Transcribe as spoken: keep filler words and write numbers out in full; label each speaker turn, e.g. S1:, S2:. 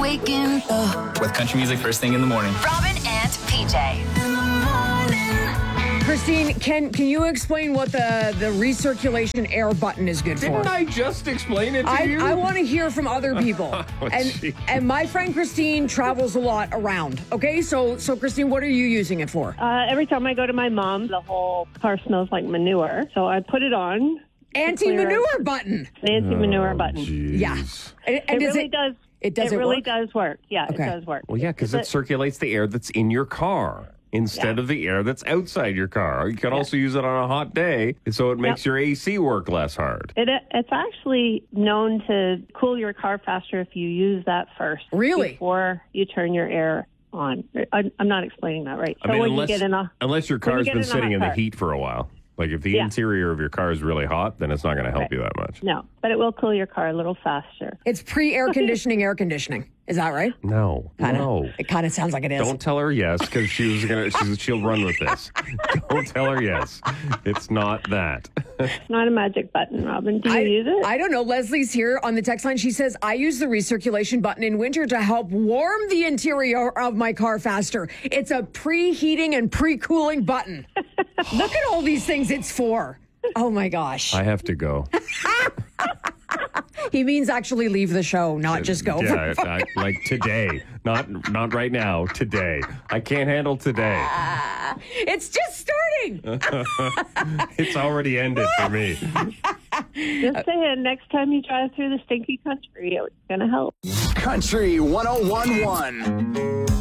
S1: waking up
S2: with country music first thing in the morning.
S1: Robin and P J.
S3: Christine, can can you explain what the, the recirculation air button is good
S4: Didn't
S3: for?
S4: I just explain it to
S3: I,
S4: you?
S3: I want to hear from other people.
S4: Oh,
S3: and
S4: gee.
S3: and my friend Christine travels a lot around. Okay, so so Christine, what are you using it for?
S5: Uh, every time I go to my mom, the whole car smells like manure. So I put it on.
S3: Anti-manure button.
S5: The anti-manure
S4: Oh,
S5: button.
S4: geez.
S3: Yeah. And, and
S5: It
S3: does
S5: really
S3: it,
S5: does.
S3: It does
S5: It
S3: it
S5: really
S3: work?
S5: does work. Yeah,
S3: Okay.
S5: it does work.
S4: Well, yeah, because
S5: Is
S4: it circulates the air that's in your car instead
S5: Yeah.
S4: of the air that's outside your car. You can
S5: Yeah.
S4: also use it on a hot day, so it makes
S5: Yep.
S4: your A C work less hard.
S5: It, it's actually known to cool your car faster if you use that first.
S3: Really?
S5: Before you turn your air on. I, I'm not explaining that right.
S4: I
S5: So
S4: mean,
S5: when
S4: unless,
S5: you get in a
S4: unless your
S5: when you
S4: car's
S5: get
S4: been
S5: in a
S4: sitting
S5: hot
S4: in the
S5: car.
S4: heat for a while. Like if the
S5: Yeah.
S4: interior of your car is really hot, then it's not going to help
S5: Right.
S4: you that much.
S5: No, but it will cool your car a little faster.
S3: It's pre-air conditioning air conditioning. Is that right?
S4: No,
S3: Kinda.
S4: no.
S3: It kind of sounds like it is.
S4: Don't tell her yes, because she was gonna. She's, she'll run with this. Don't tell her yes. It's not that.
S5: It's not a magic button, Robin. Do you
S3: I,
S5: use it?
S3: I don't know. Leslie's here on the text line. She says, I use the recirculation button in winter to help warm the interior of my car faster. It's a preheating and pre-cooling button. Look at all these things it's for. Oh, my gosh.
S4: I have to go.
S3: He means actually leave the show, not just go.
S4: Yeah, I, like today, not not right now. Today, I can't handle today.
S3: It's just starting.
S4: It's already ended for me.
S5: Just saying, next time you drive through the stinky country, it's going to help.
S6: Country one oh one one.